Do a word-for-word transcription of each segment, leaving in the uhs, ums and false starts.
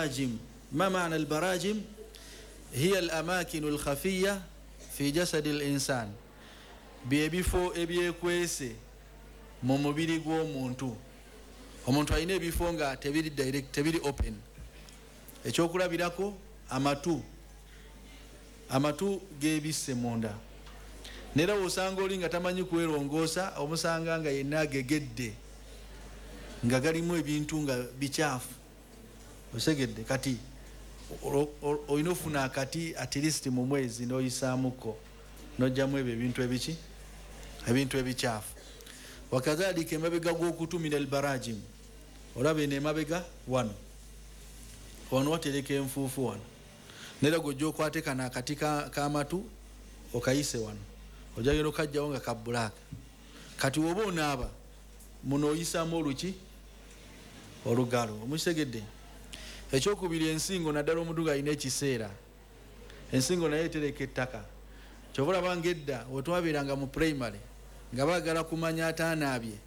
البراجم. ما معنى البراجم؟ هي الأماكن الخفية في جسد الإنسان بيبيفو ebyekwese mu mubiri gw'omuntu. Omuntu alina ebifo nga tebiri direct, tebiri open. Ekyokulabirako amatu, amatu gebisse munda. Nera osanga oli nga tamanyi kwerongoosa, omusanga nga yenna agegedde nga galimu ebintu nga bikyafu. Osegedde kati olina ofuna akati at least mu mwezi n'oyisaamuko n'ojjamu ebyo ebintu ebiki, ebintu ebikyafu. Wakadhalika emabega gw'okutu min albarajim, olaba eno emabega wano wano watereka enfuufu wano, nera gojja okwate kana akati k'amatu okayise wano, ojja genda okajjawo nga ka black. Kati woba onaaba muno oyisaamu oluki, olugalo. Omusegedde ekyokubiri ensingo, naddala omuntu ng'alina ekiseera, ensingo naye etereka ettaka. Kyova olaba ng'edda wetwabeeranga mu primary nga baagala kumanya ataanaabye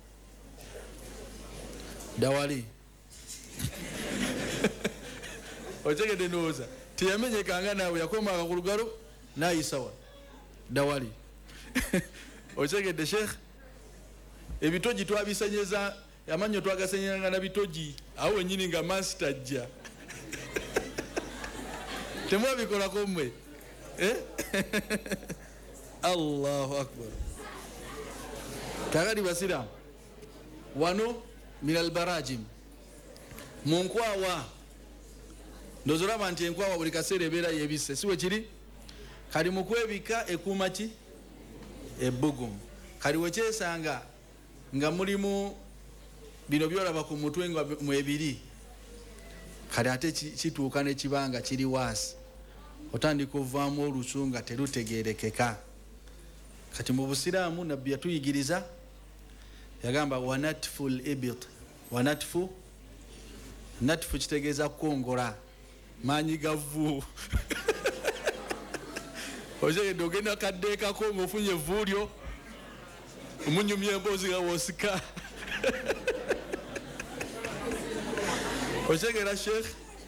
dawali otegedde ndowooza teyamenyekanga naawe yakomanga ku lugalo nayisawa dawali otegedde sheekh ebitogi twabisenyeza, amanyo twagasenyeranga na bitogi awo wenyini nga masita ajja temwabikolako mmwe eh? Allahu akbar. Kakati basiramu wano min albarajim, mu nkwawa. Ndowooza olaba nti enkwawa buli kaseera ebeera yebisse, si bwe kiri? Kali mu kwebika ekuuma ki? Ebbugumu. Kali wekyesanga nga mulimu bino byolaba ku mutwe nga mwebiri, kali ate kituuka ne kibanga kiri waasi, otandika ovaamu olusu nga terutegeerekeka. Kati mu busiraamu nabbi yatuyigiriza, yagamba wanatfu libit. Wanatfu, natfu kitegeeza kukongola, maanyi gavu ojegedde ogenda kaddeekako ng'ofunye evvuulyo omunyumya emboozi nga woosika okyegera sheekh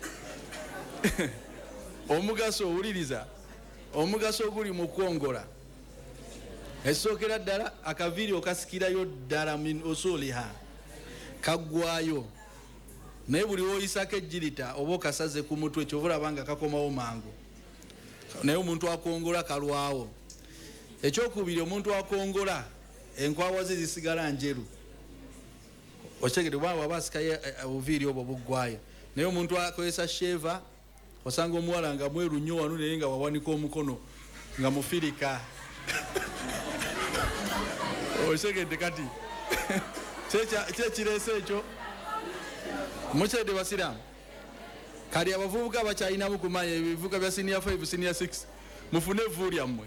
omugaso owuliriza, omugaso oguli mu kwongola. Esookera ddala akaviiri okasikirayo ddala min usuliha, kaggwayo, naye buli woyisako ejjirita oba okasaze ku mutwe kyova olaba nga kakomawo mangu, naye omuntu akongola kalwawo. Ekyokubiri, omuntu akongola enkwawa ze zisigala njeru. Okyegere bwaba basikayo obuviiri obwo buggwayo, naye omuntu akozesa sheva osanga omuwala nga mweru nnyo wano naye nga wawanika omukono nga mufirika osegedde. Kati kyekireese ekyo mukyedde basiramu. Kali abavubuka bakyalinamu kumanya ebivuga bya senior five senior six, mufune evvu lyammwe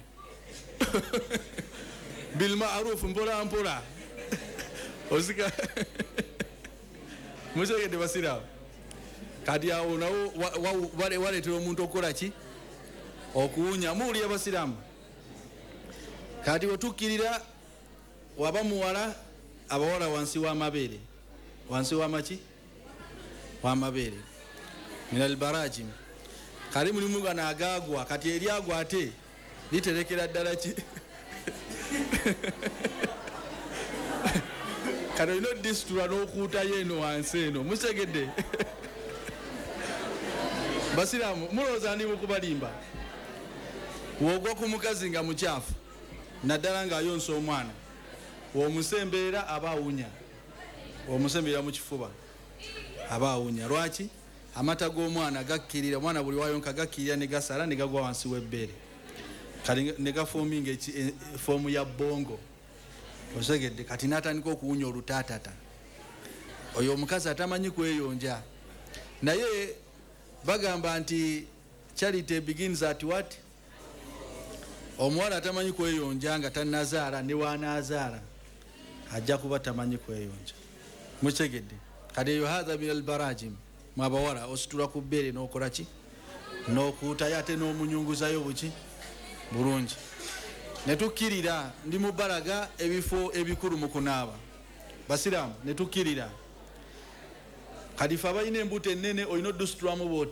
bilmaarufu mpola mpola osika mukyegedde basiramu. Kati awo nawo waleetera omuntu okukola ki? Okuwunya. Muwulira basiramu. Kati wetukkirira waba muwala, abawala wansi w'amabeere, wansi w'amaki? W'amabeere min albarajim. Kali mulimu gano agaagwa, kati eryagwa ate literekera ddala ki? Kati olina odisitula n'okuutayo eno wansi eno. Mutegedde basiramu, mulowooza ndi mukubalimba. Wogwa ku mukazi nga mukyafu naddala ng'ayonsa omwana, womusemberera aba awunya, womusemberera mu kifuba aba awunya. Lwaki? Amata g'omwana gakkirira, omwana buli wayonka gakkirira ne gasala ne gagwa wansi w'ebbeere, kati ne gafoominga foomu ya bbongo. Osegedde. Kati n'atandika okuwunya olutaatata. Oyo omukazi atamanyi kweyonja. Naye bagamba nti charity begins at what? Omuwala atamanyi kweyonja nga tannazaala ne waanaazaala ajja kuba tamanyi kweyonja. Mukyegedde. Kati eyo hadha min albarajim. Mwabawala ositula ku bbeere n'okola ki? N'okuutayo ate n'omunyunguzayo buki? Bulungi. Ne tukkirira, ndi mu balaga ebifo ebikulu mu kunaaba basiramu, ne tukkirira. Kati fe abalina embuto ennene olina oddusitulamu bw'oti.